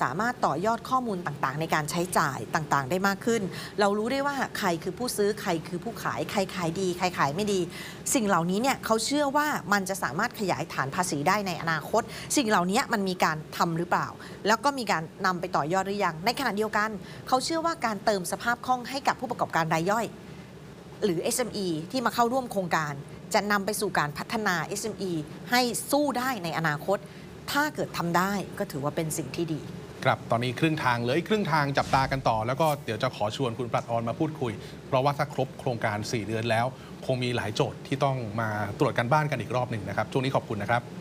สามารถต่อยอดข้อมูลต่างๆในการใช้จ่ายต่างๆได้มากขึ้นเรารู้ได้ว่าใครคือผู้ซื้อใครคือผู้ขายใครขายดีใครขายไม่ดีสิ่งเหล่านี้เนี่ยเขาเชื่อว่ามันจะสามารถขยายฐานภาษีได้ในอนาคตสิ่งเหล่านี้มันมีการทำหรือเปล่าแล้วก็มีการนำไปต่อยอดหรือยังในขณะเดียวกันเขาเชื่อว่าการเติมสภาพคล่องให้กับผู้ประกอบการรายย่อยหรือ SME ที่มาเข้าร่วมโครงการจะนำไปสู่การพัฒนา SME ให้สู้ได้ในอนาคตถ้าเกิดทำได้ก็ถือว่าเป็นสิ่งที่ดีครับตอนนี้ครึ่งทางเลยครึ่งทางจับตากันต่อแล้วก็เดี๋ยวจะขอชวนคุณปลัดออนมาพูดคุยเพราะว่าถ้าครบโครงการ4 เดือนแล้วคงมีหลายโจทย์ที่ต้องมาตรวจกันบ้านกันอีกรอบหนึ่งนะครับช่วงนี้ขอบคุณนะครับ